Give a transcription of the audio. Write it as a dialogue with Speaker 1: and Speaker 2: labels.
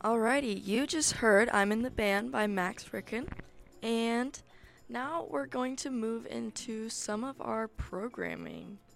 Speaker 1: Alrighty, you just heard I'm in the Band by Max Frickin, and now we're going to move into some of our programming.